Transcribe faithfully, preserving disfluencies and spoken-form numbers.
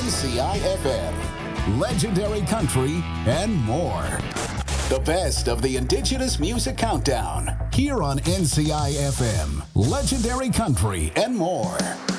N C I F M, legendary country, and more. The best of the Indigenous Music Countdown, here on N C I F M, legendary country, and more.